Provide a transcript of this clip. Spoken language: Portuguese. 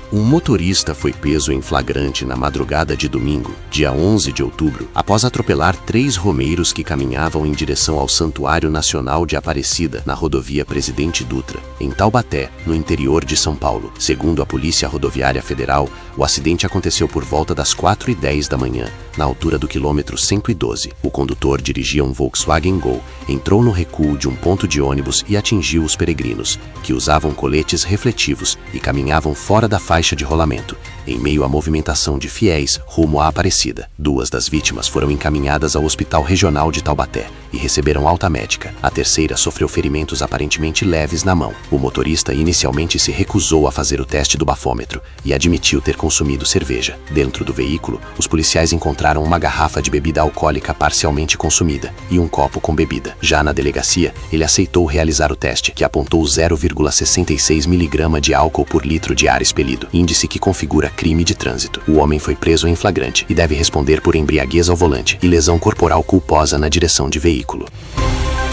Um motorista foi preso em flagrante na madrugada de domingo, dia 11 de outubro, após atropelar 3 romeiros que caminhavam em direção ao Santuário Nacional de Aparecida, na rodovia Presidente Dutra, em Taubaté, no interior de São Paulo. Segundo a Polícia Rodoviária Federal, o acidente aconteceu por volta das 4h10 da manhã, na altura do quilômetro 112. O condutor dirigia um Volkswagen Gol, entrou no recuo de um ponto de ônibus e atingiu os peregrinos, que usavam coletes refletivos e caminhavam fora da faixa de rolamento, em meio à movimentação de fiéis rumo à Aparecida. 2 das vítimas foram encaminhadas ao Hospital Regional de Taubaté e receberam alta médica. A terceira sofreu ferimentos aparentemente leves na mão. O motorista inicialmente se recusou a fazer o teste do bafômetro e admitiu ter consumido cerveja. Dentro do veículo, os policiais encontraram uma garrafa de bebida alcoólica parcialmente consumida e um copo com bebida. Já na delegacia, ele aceitou realizar o teste, que apontou 0,66 mg de álcool por litro de ar expelido, índice que configura crime de trânsito. O homem foi preso em flagrante e deve responder por embriaguez ao volante e lesão corporal culposa na direção de veículo.